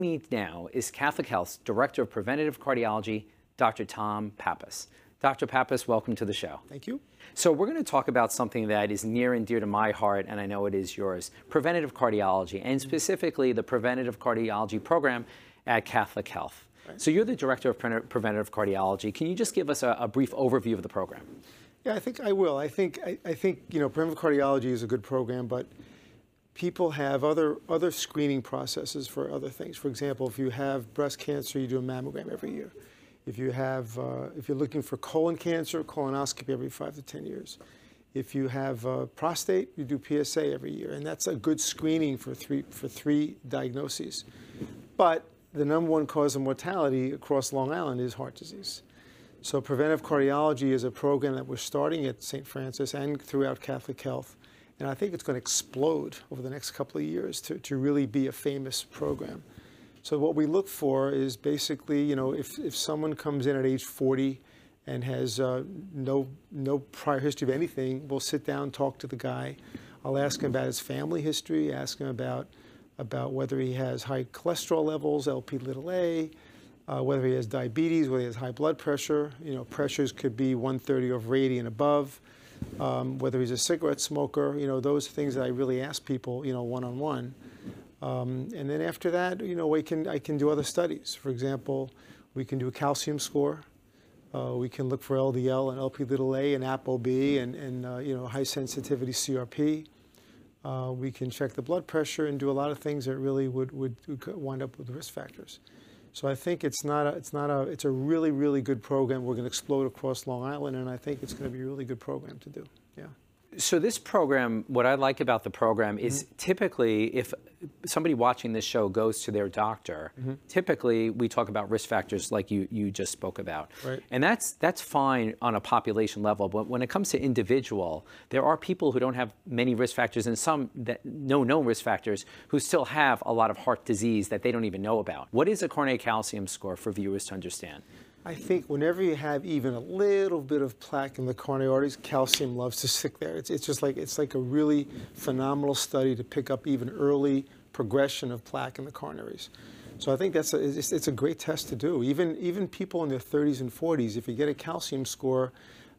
Me now is Catholic Health's Director of Preventative Cardiology, Dr. Tom Pappas. Dr. Pappas, welcome to the show. Thank you. So we're going to talk about something that is near and dear to my heart, and I know it is yours, preventative cardiology, and specifically the preventative cardiology program at Catholic Health. Right. So you're the Director of Preventative Cardiology. Can you just give us a brief overview of the program? Yeah, I think I will. I think preventative cardiology is a good program, but people have other screening processes for other things. For example, if you have breast cancer, you do a mammogram every year. If you're looking for colon cancer, colonoscopy every 5 to 10 years. If you have prostate, you do PSA every year, and that's a good screening for three diagnoses. But the #1 cause of mortality across Long Island is heart disease. So preventive cardiology is a program that we're starting at St. Francis and throughout Catholic Health. And I think it's going to explode over the next couple of years to really be a famous program. So what we look for is basically, if someone comes in at age 40 and has no prior history of anything, we'll sit down, talk to the guy. I'll ask him about his family history, ask him about whether he has high cholesterol levels, Lp(a), whether he has diabetes, whether he has high blood pressure. Pressures could be 130 over 80 and above. Whether he's a cigarette smoker, those things that I really ask people, one-on-one. And then after that, I can do other studies. For example, we can do a calcium score. We can look for LDL and Lp(a) and ApoB and high sensitivity CRP. We can check the blood pressure and do a lot of things that really would wind up with risk factors. So I think it's a really, really good program. We're going to explode across Long Island, and I think it's going to be a really good program to do. Yeah. So this program, what I like about the program is typically if somebody watching this show goes to their doctor, typically we talk about risk factors like you just spoke about. Right. And that's fine on a population level, but when it comes to individual, there are people who don't have many risk factors and some that no known risk factors who still have a lot of heart disease that they don't even know about. What is a coronary calcium score for viewers to understand? I think whenever you have even a little bit of plaque in the coronary arteries, calcium loves to stick there. It's like a really phenomenal study to pick up even early progression of plaque in the coronaries. So I think it's a great test to do. Even people in their 30s and 40s, if you get a calcium score,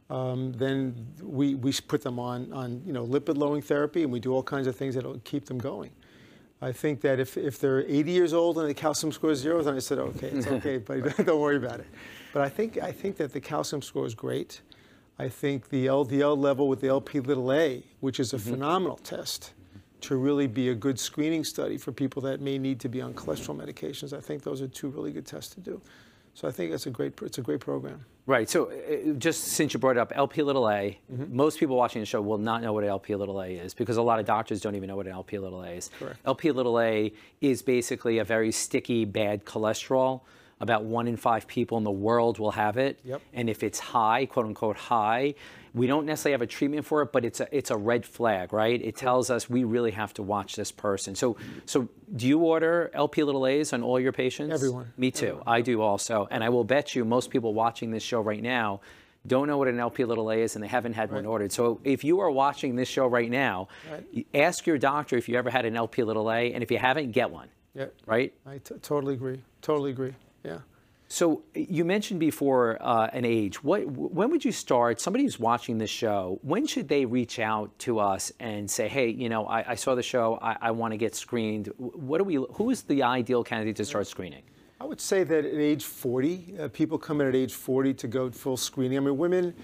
then we put them on lipid lowering therapy, and we do all kinds of things that'll keep them going. I think that if they're 80 years old and the calcium score is 0, then I said, okay, it's okay, but don't worry about it. But I think that the calcium score is great. I think the LDL level with the Lp(a), which is a phenomenal test to really be a good screening study for people that may need to be on cholesterol medications. I think those are two really good tests to do. So I think it's a great program. Right. So just since you brought up Lp(a), most people watching the show will not know what Lp(a) is because a lot of doctors don't even know what an Lp(a) is. Correct. Lp(a) is basically a very sticky, bad cholesterol. About 1 in 5 people in the world will have it. Yep. And if it's high, quote unquote high, we don't necessarily have a treatment for it, but it's a red flag, right? It tells us we really have to watch this person. So do you order Lp(a)s on all your patients? Everyone. Me too. Everyone. I do also. And I will bet you most people watching this show right now don't know what an Lp(a) is and they haven't had one ordered. So if you are watching this show right now, ask your doctor if you ever had an Lp(a), and if you haven't, get one. Yeah. Right? I totally agree. Totally agree. Yeah. So you mentioned before an age. When would you start? Somebody who's watching this show, when should they reach out to us and say, hey, I saw the show, I want to get screened? Who is the ideal candidate to start screening? I would say that at age 40, people come in at age 40 to go full screening. I mean,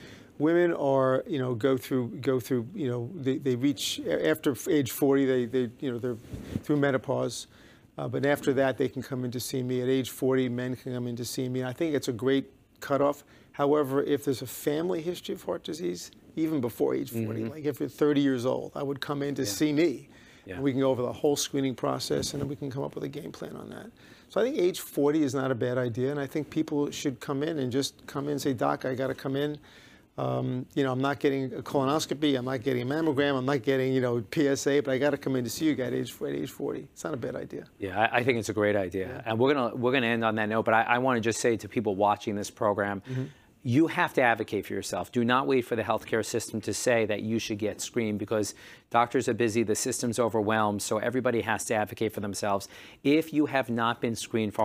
women are, go through, they reach after age 40, they're through menopause. But after that, they can come in to see me. At age 40, men can come in to see me. I think it's a great cutoff. However, if there's a family history of heart disease, even before age 40, like if you're 30 years old, I would come in to see me. Yeah. And we can go over the whole screening process, and then we can come up with a game plan on that. So I think age 40 is not a bad idea, and I think people should come in and just come in and say, Doc, I got to come in. I'm not getting a colonoscopy, I'm not getting a mammogram, I'm not getting, PSA, but I got to come in to see you guys at age 40. It's not a bad idea. Yeah, I think it's a great idea. Yeah. And we're gonna end on that note, but I want to just say to people watching this program, You have to advocate for yourself. Do not wait for the healthcare system to say that you should get screened, because doctors are busy, the system's overwhelmed, so everybody has to advocate for themselves. If you have not been screened for